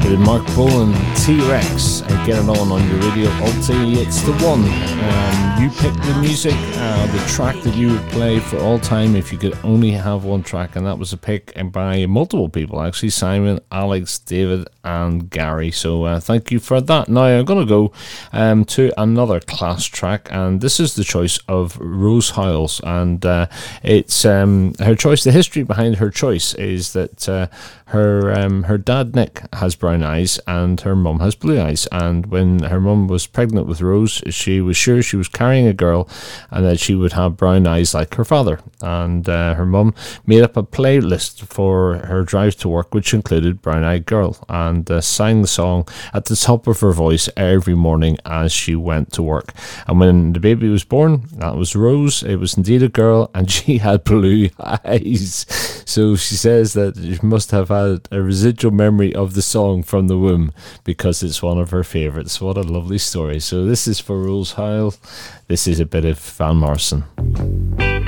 Mark Bolan, T-Rex, and Get It On your Radio Alti. It's the one. You pick the music, the track that you would play for all time if you could only have one track, and that was a pick by multiple people, actually. Simon, Alex, David, and Gary. So thank you for that. Now I'm going to go to another class track, and this is the choice of Rose Howells, and it's her choice. The history behind her choice is that her dad Nick has brown eyes and her mum has blue eyes, and when her mum was pregnant with Rose, she was sure she was carrying a girl and that she would have brown eyes like her father, and her mum made up a playlist for her drive to work which included Brown Eyed Girl, and sang the song at the top of her voice every morning as she went to work. And when the baby was born, that was Rose. It was indeed a girl, and she had blue eyes. So she says that she must have had a residual memory of the song from the womb because it's one of her favourites. What a lovely story. So this is for Rose Howell. This is a bit of Van Morrison.